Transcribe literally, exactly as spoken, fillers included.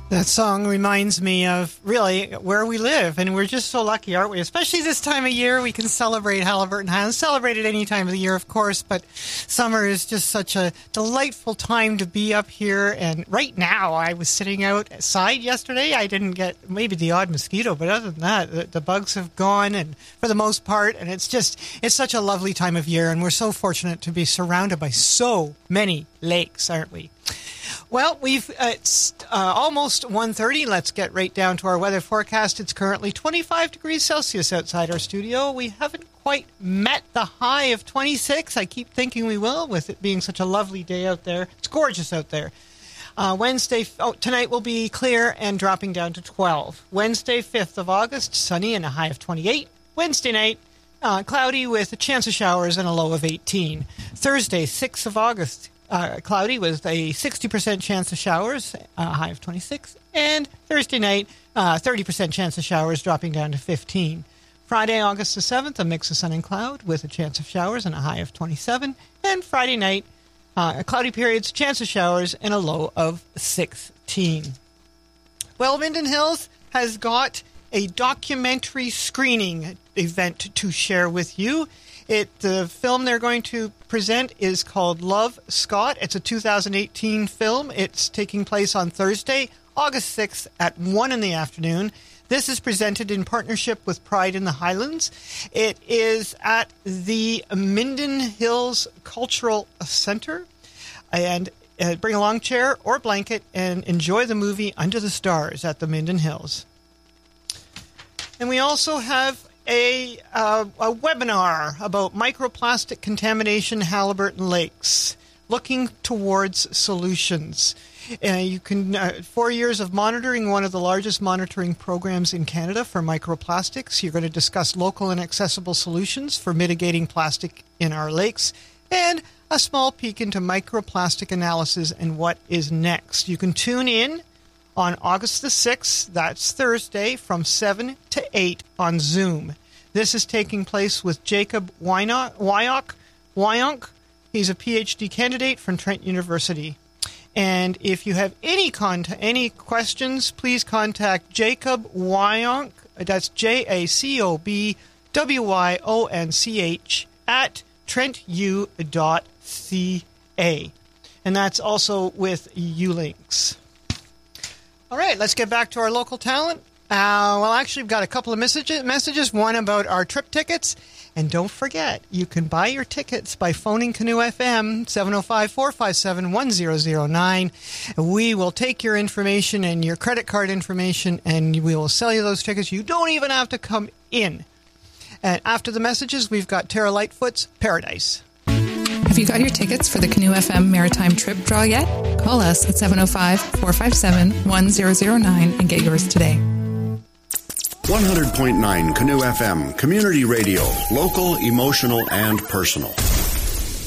That song reminds me of, really, where we live, and we're just so lucky, aren't we? Especially this time of year, we can celebrate Haliburton Highlands. Celebrate it any time of the year, of course, but summer is just such a delightful time to be up here, and right now, I was sitting outside yesterday. I didn't get maybe the odd mosquito, but other than that, the, the bugs have gone, and for the most part, and it's just, it's such a lovely time of year, and we're so fortunate to be surrounded by so many lakes, aren't we? Well, we've uh, it's uh, almost one thirty. Let's get right down to our weather forecast. It's currently twenty-five degrees Celsius outside our studio. We haven't quite met the high of twenty-six. I keep thinking we will, with it being such a lovely day out there. It's gorgeous out there. Uh, Wednesday, oh, tonight will be clear and dropping down to twelve. Wednesday, fifth of August, sunny and a high of twenty-eight. Wednesday night, uh, cloudy with a chance of showers and a low of eighteen. Thursday, sixth of August, Uh, cloudy with a sixty percent chance of showers, a high of twenty-six. And Thursday night, uh, thirty percent chance of showers, dropping down to fifteen. Friday, August the seventh, a mix of sun and cloud with a chance of showers and a high of twenty-seven. And Friday night, uh, cloudy periods, chance of showers, and a low of sixteen. Well, Minden Hills has got a documentary screening event to share with you. It the film they're going to present is called Love, Scott. It's a two thousand eighteen film. It's taking place on Thursday, August sixth at one in the afternoon. This is presented in partnership with Pride in the Highlands. It is at the Minden Hills Cultural Center. And uh, bring a long chair or blanket and enjoy the movie Under the Stars at the Minden Hills. And we also have A, uh, a webinar about microplastic contamination Haliburton Lakes, looking towards solutions. Uh, you can uh, four years of monitoring, one of the largest monitoring programs in Canada for microplastics. You're going to discuss local and accessible solutions for mitigating plastic in our lakes, and a small peek into microplastic analysis and what is next. You can tune in on August the sixth, that's Thursday, from seven to eight on Zoom. This is taking place with Jacob Wyok. Wyonk. He's a P H D candidate from Trent University. And if you have any con- any questions, please contact Jacob Wyonk. That's J A C O B W Y O N C H at trent u dot c a. And that's also with Ulinks. All right, let's get back to our local talent. Uh, well, actually, we've got a couple of messages, messages. One about our trip tickets. And don't forget, you can buy your tickets by phoning Canoe F M, seven oh five, four five seven, one oh oh nine. We will take your information and your credit card information, and we will sell you those tickets. You don't even have to come in. And after the messages, we've got Tara Lightfoot's Paradise. Have you got your tickets for the Canoe F M Maritime Trip Draw yet? Call us at seven oh five, four five seven, one oh oh nine and get yours today. one hundred point nine Canoe F M, community radio, local, emotional, and personal.